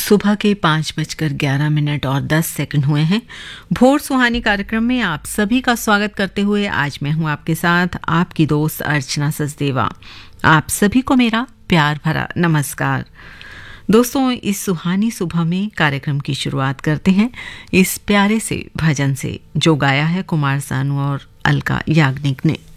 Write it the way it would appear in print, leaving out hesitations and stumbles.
सुबह के 5:11 और 10 सेकंड हुए हैं। भोर सुहानी कार्यक्रम में आप सभी का स्वागत करते हुए आज मैं हूं आपके साथ आपकी दोस्त अर्चना सचदेवा। आप सभी को मेरा प्यार भरा नमस्कार। दोस्तों, इस सुहानी सुबह में कार्यक्रम की शुरुआत करते हैं इस प्यारे से भजन से जो गाया है कुमार सानू और अलका याग्निक ने।